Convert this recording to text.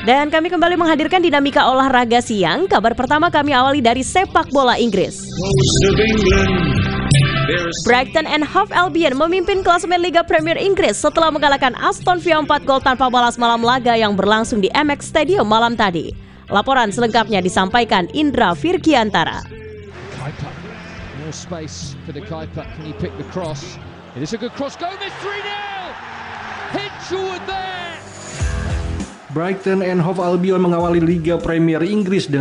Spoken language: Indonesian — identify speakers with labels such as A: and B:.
A: Dan kami kembali menghadirkan dinamika olahraga siang. Kabar pertama kami awali dari sepak bola Inggris. Brighton and Hove Albion memimpin klasemen Liga Premier Inggris setelah mengalahkan Aston Villa 4 gol tanpa balas malam laga yang berlangsung di MX Stadium malam tadi. Laporan selengkapnya disampaikan Indra Virgiantara.
B: More space for the Kuiper. Can he pick the cross? It is a good cross. Gomez 3-0. Hinshelwood there.
C: Brighton and Hove Albion mengawali Liga Premier Inggris dengan